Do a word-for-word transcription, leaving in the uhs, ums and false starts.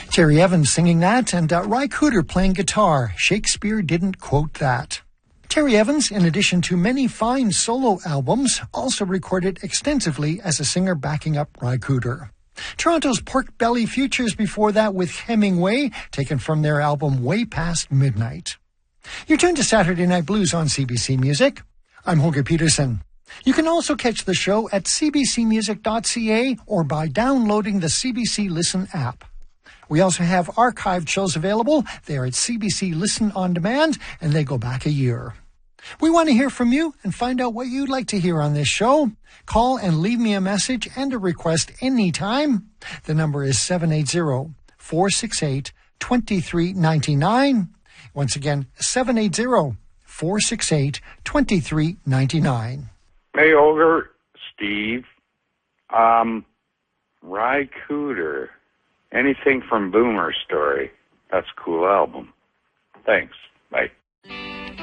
Terry Evans singing that, and uh, Ry Cooder playing guitar. Shakespeare didn't quote that. Terry Evans, in addition to many fine solo albums, also recorded extensively as a singer backing up Ry Cooder. Toronto's Pork Belly Futures before that with Hemingway, taken from their album Way Past Midnight. You're tuned to Saturday Night Blues on C B C Music. I'm Holger Peterson. You can also catch the show at c b c music dot c a or by downloading the C B C Listen app. We also have archived shows available. They're at C B C Listen On Demand, and they go back a year. We want to hear from you and find out what you'd like to hear on this show. Call and leave me a message and a request anytime. The number is seven eight zero, four six eight, two three nine nine. Once again, seven eight zero, four six eight, two three nine nine. Hey, Holger, Steve, um, Ry Cooder, anything from Boomer Story. That's a cool album. Thanks.